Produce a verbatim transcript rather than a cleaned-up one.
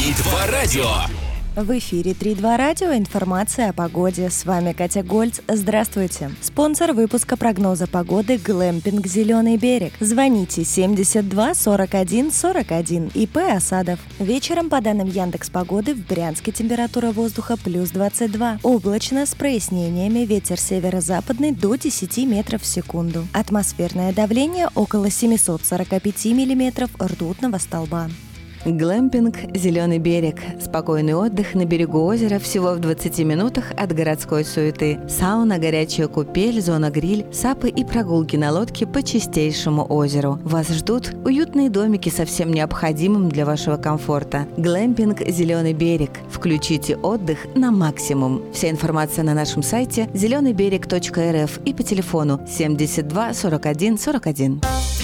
три два радио. В эфире три два радио. Информация о погоде. С вами Катя Гольц. Здравствуйте. Спонсор выпуска прогноза погоды «Глэмпинг Зеленый берег». Звоните семьдесят два сорок один сорок один. ИП Осадов. Вечером, по данным Яндекс.Погоды, в Брянске температура воздуха плюс двадцать два. Облачно, с прояснениями, ветер северо-западный до десяти метров в секунду. Атмосферное давление около семьсот сорок пять миллиметров ртутного столба. Глэмпинг «Зеленый берег». Спокойный отдых на берегу озера всего в двадцати минутах от городской суеты. Сауна, горячая купель, зона гриль, сапы и прогулки на лодке по чистейшему озеру. Вас ждут уютные домики со всем необходимым для вашего комфорта. Глэмпинг «Зеленый берег». Включите отдых на максимум. Вся информация на нашем сайте зеленый берег точка эр эф и по телефону семьдесят два сорок один сорок один.